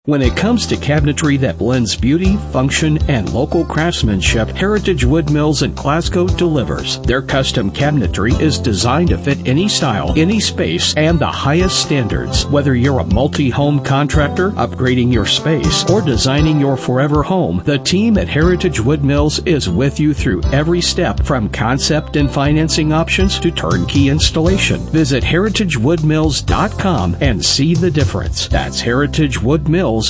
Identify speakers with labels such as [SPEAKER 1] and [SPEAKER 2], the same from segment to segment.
[SPEAKER 1] When it comes to cabinetry that blends beauty, function, and local craftsmanship, Heritage Wood Mills in Glasgow delivers. Their custom cabinetry is designed to fit any style, any space, and the highest standards. Whether you're a multi-home contractor, upgrading your space, or designing your forever home, the team at Heritage Wood Mills is with you through every step, from concept and financing options to turnkey installation. Visit heritagewoodmills.com and see the difference. That's heritagewoodmills.com.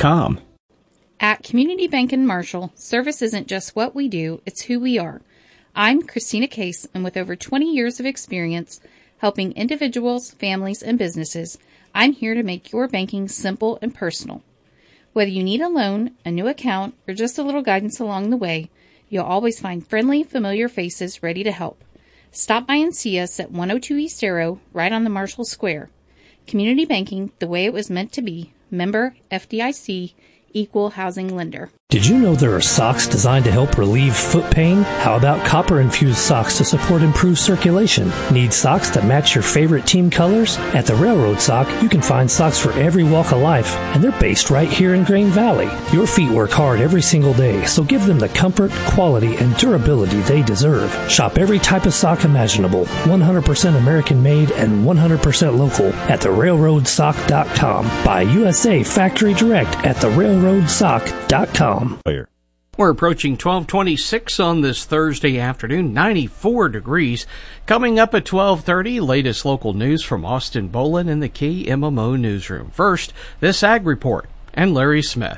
[SPEAKER 2] At Community Bank in Marshall, service isn't just what we do, it's who we are. I'm Christina Case, and with over 20 years of experience helping individuals, families, and businesses, I'm here to make your banking simple and personal. Whether you need a loan, a new account, or just a little guidance along the way, you'll always find friendly, familiar faces ready to help. Stop by and see us at 102 East Arrow, right on the Marshall Square. Community banking, the way it was meant to be. Member FDIC, Equal Housing Lender.
[SPEAKER 3] Did you know there are socks designed to help relieve foot pain? How about copper-infused socks to support improved circulation? Need socks that match your favorite team colors? At the Railroad Sock, you can find socks for every walk of life, and they're based right here in Grain Valley. Your feet work hard every single day, so give them the comfort, quality, and durability they deserve. Shop every type of sock imaginable, 100% American-made and 100% local at therailroadsock.com. Buy USA Factory Direct at therailroadsock.com.
[SPEAKER 4] We're approaching 12:26 on this Thursday afternoon, 94 degrees. Coming up at 12:30, latest local news from Austin Boland in the KMMO newsroom. First, this Ag Report and Larry Smith.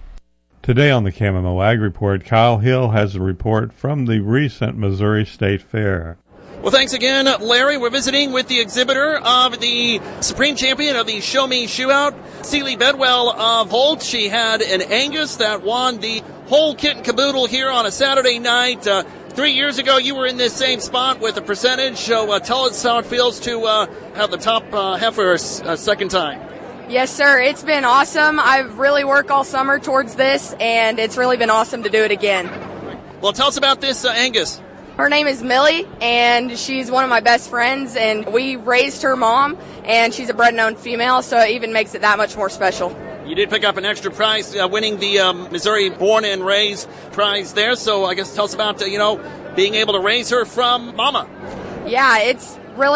[SPEAKER 5] Today on the KMMO Ag Report, Kyle Hill has a report from the recent Missouri State Fair.
[SPEAKER 6] Well, thanks again, Larry. We're visiting with the exhibitor of the Supreme Champion of the Show Me Shootout, Sealy Bedwell of Holt. She had an Angus that won the whole kit and caboodle here on a Saturday night. 3 years ago, you were in this same spot with a percentage. So tell us how it feels to have the top heifer a second time.
[SPEAKER 7] Yes, sir. It's been awesome. I've really worked all summer towards this, and it's really been awesome to do it again.
[SPEAKER 6] Well, tell us about this Angus.
[SPEAKER 7] Her name is Millie, and she's one of my best friends, and we raised her mom, and she's a bred and owned female, so it even makes it that much more special.
[SPEAKER 6] You did pick up an extra prize, winning the Missouri Born and Raised prize there, so I guess tell us about, being able to raise her from Mama.
[SPEAKER 7] Yeah, it's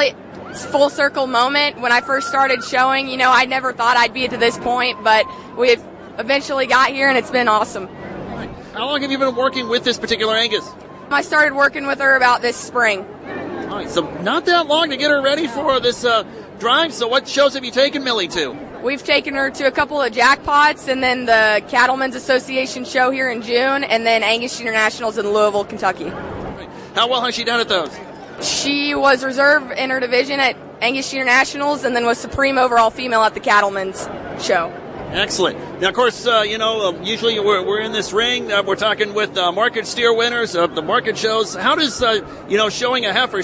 [SPEAKER 7] full circle moment. When I first started showing, I never thought I'd be to this point, but we've eventually got here, and it's been awesome.
[SPEAKER 6] How long have you been working with this particular Angus?
[SPEAKER 7] I started working with her about this spring.
[SPEAKER 6] All right, so not that long to get her ready for this drive. So what shows have you taken Millie to?
[SPEAKER 7] We've taken her to a couple of jackpots, and then the Cattlemen's Association show here in June, and then Angus Internationals in Louisville, Kentucky.
[SPEAKER 6] How well has she done at those?
[SPEAKER 7] She was reserve in her division at Angus Internationals, and then was supreme overall female at the Cattlemen's show.
[SPEAKER 6] Excellent. Now, of course, usually we're in this ring. We're talking with market steer winners of the market shows. How does, showing a heifer,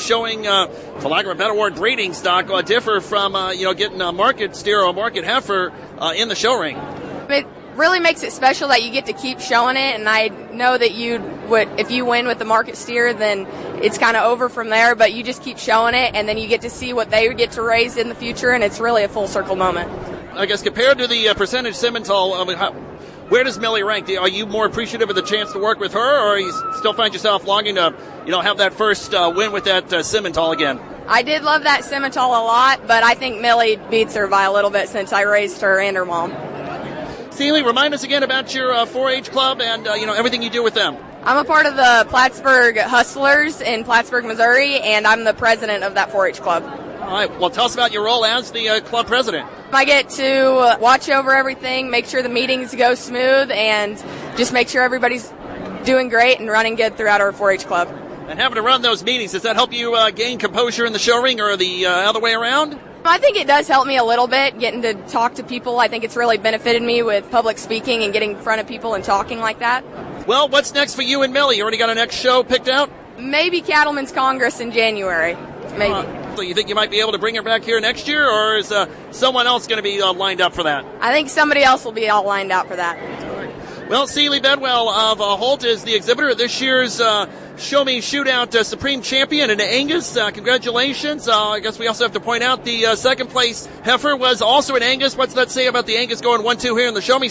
[SPEAKER 6] for lack of a better word, breeding stock differ from, getting a market steer or a market heifer in the show ring?
[SPEAKER 7] It really makes it special that you get to keep showing it, and I know that if you win with the market steer, then it's kind of over from there, but you just keep showing it, and then you get to see what they get to raise in the future, and it's really a full circle moment.
[SPEAKER 6] I guess compared to the percentage Simmental, where does Millie rank? Are you more appreciative of the chance to work with her, or you still find yourself longing to, have that first win with that Simmental again?
[SPEAKER 7] I did love that Simmental a lot, but I think Millie beats her by a little bit since I raised her and her mom.
[SPEAKER 6] Sealy, remind us again about your 4-H club and everything you do with them.
[SPEAKER 7] I'm a part of the Plattsburgh Hustlers in Plattsburgh, Missouri, and I'm the president of that 4-H club.
[SPEAKER 6] All right. Well, tell us about your role as the club president.
[SPEAKER 7] I get to watch over everything, make sure the meetings go smooth, and just make sure everybody's doing great and running good throughout our 4-H club.
[SPEAKER 6] And having to run those meetings, does that help you gain composure in the show ring, or the other way around?
[SPEAKER 7] I think it does help me a little bit, getting to talk to people. I think it's really benefited me with public speaking and getting in front of people and talking like that.
[SPEAKER 6] Well, what's next for you and Millie? You already got a next show picked out?
[SPEAKER 7] Maybe Cattlemen's Congress in January. Maybe.
[SPEAKER 6] So you think you might be able to bring her back here next year, or is someone else going to be lined up for that?
[SPEAKER 7] I think somebody else will be all lined up for that.
[SPEAKER 6] Well, Sealy Bedwell of Holt is the exhibitor of this year's Show Me Shootout Supreme Champion. And Angus, congratulations. I guess we also have to point out the second place heifer was also an Angus. What's that say about the Angus going 1-2 here in the Show Me